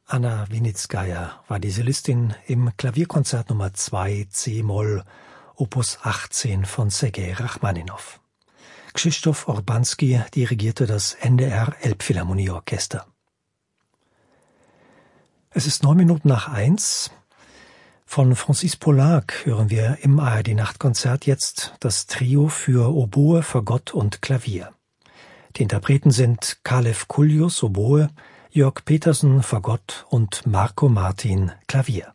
Anna Winitskaja war die Solistin im Klavierkonzert Nummer 2 C-Moll, Opus 18 von Sergei Rachmaninow. Krzysztof Urbanski dirigierte das NDR Elbphilharmonieorchester. Es ist 1:09. Von Francis Poulenc hören wir im ARD-Nachtkonzert jetzt das Trio für Oboe, Fagott und Klavier. Die Interpreten sind Kalev Kullius, Oboe, Jörg Petersen, Fagott und Marco Martin, Klavier.